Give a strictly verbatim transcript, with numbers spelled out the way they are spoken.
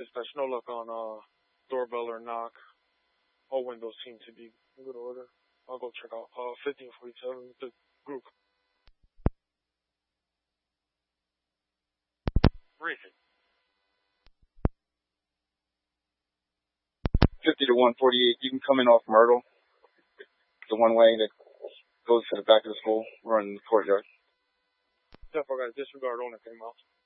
Dispatch, no luck on uh, doorbell or knock. All windows seem to be in good order. I'll go check out uh, fifteen forty-seven, the group. Briefing. fifty to one forty-eight, you can come in off Myrtle. The one way that goes to the back of the school. We're in the courtyard. Steph, I got a disregard on it, came out.